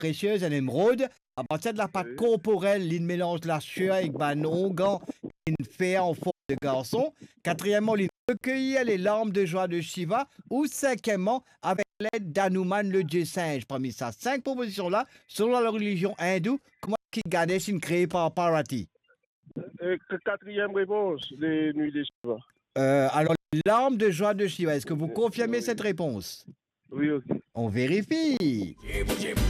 précieuse, un émeraude. À partir de la pâte corporelle, il mélange la sueur avec un onguent, il fait en forme de garçon. Quatrièmement, il recueillit les larmes de joie de Shiva. Ou cinquièmement, avec l'aide d'Hanuman, le dieu singe. Parmi ces 5 propositions-là, selon la religion hindoue, comment est-ce qu'il Ganesh est créé par Parvati? Quatrième réponse, les nuits des Shiva. Alors, les larmes de joie de Shiva, est-ce que vous confirmez Oui, cette réponse? oui, ok. On vérifie.